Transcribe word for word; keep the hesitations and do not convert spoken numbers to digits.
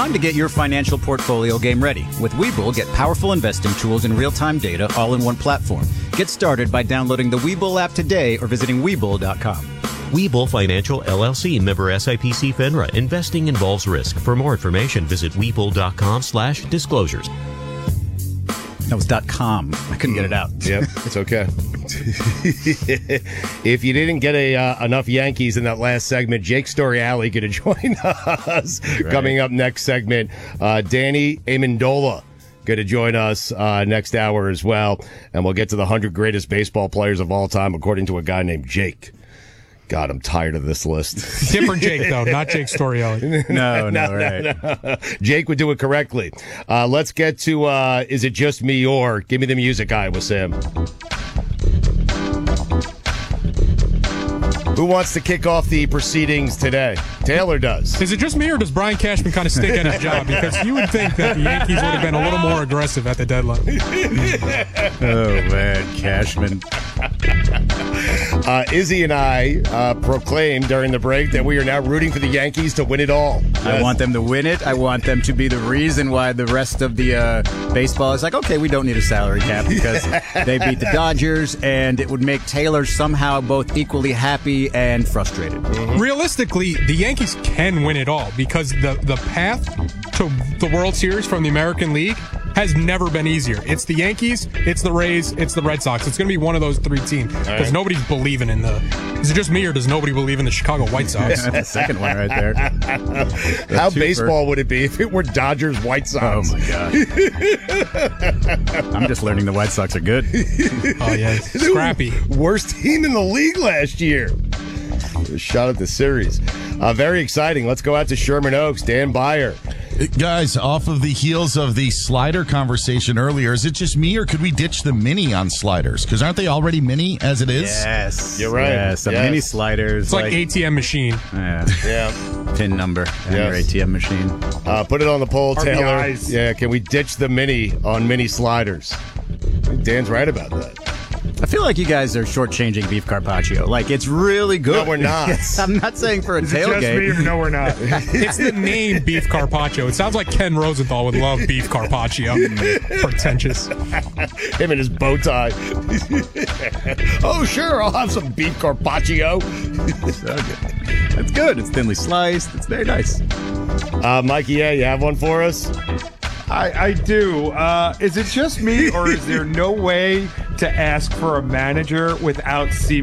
Time to get your financial portfolio game ready. With Webull, get powerful investing tools and real-time data all in one platform. Get started by downloading the Webull app today or visiting Webull dot com. Webull Financial, L L C, member S I P C FINRA. Investing involves risk. For more information, visit Webull dot com slash disclosures. That was .com. I couldn't get it out. Yep, it's okay. If you didn't get a uh, enough Yankees in that last segment, Jake Storiale going to join us. Right. Coming up next segment, uh, Danny Amendola going to join us uh, next hour as well. And we'll get to the one hundred greatest baseball players of all time, according to a guy named Jake. God, I'm tired of this list. Different Jake, though, not Jake Storiale. No, no, no, right. No, no. Jake would do it correctly. Uh, let's get to uh, Is It Just Me Or? Give me the music, Iowa Sam. Who wants to kick off the proceedings today? Taylor does. Is it just me, or does Brian Cashman kind of stink at his job? Because you would think that the Yankees would have been a little more aggressive at the deadline. Oh, man, Cashman. Uh, Izzy and I uh, proclaimed during the break that we are now rooting for the Yankees to win it all. Yes. I want them to win it. I want them to be the reason why the rest of the uh, baseball is like, okay, we don't need a salary cap because they beat the Dodgers, and it would make Taylor somehow both equally happy and frustrated. Mm-hmm. Realistically, the Yankees can win it all because the, the path to the World Series from the American League has never been easier. It's the Yankees, it's the Rays, it's the Red Sox. It's going to be one of those three teams because right. nobody's believing in the... Is it just me, or does nobody believe in the Chicago White Sox? That's the second one right there. The How baseball would it be if it were Dodgers White Sox? Oh, my God. I'm just learning the White Sox are good. Oh, yeah. Scrappy. Worst team in the league last year. Shot at the series. Uh, very exciting. Let's go out to Sherman Oaks. Dan Beyer. Guys, off of the heels of the slider conversation earlier, is it just me, or could we ditch the mini on sliders? Because aren't they already mini as it is? Yes. You're right. Yes, the yes. mini sliders. It's like, like A T M machine. Yeah. yeah. Pin number and yes. your A T M machine. Uh, put it on the poll, Taylor. R B Is. Yeah, can we ditch the mini on mini sliders? Dan's right about that. I feel like you guys are shortchanging beef carpaccio. Like, it's really good. No, we're not. I'm not saying for a Is tailgate. It just me? No, we're not. It's the name beef carpaccio. It sounds like Ken Rosenthal would love beef carpaccio. Pretentious. Him and his bow tie. Oh, sure, I'll have some beef carpaccio. So good. It's good. It's thinly sliced. It's very nice. Uh, Mikey, yeah, you have one for us? I, I do. Uh, is it just me, or is there no way to ask for a manager without seeming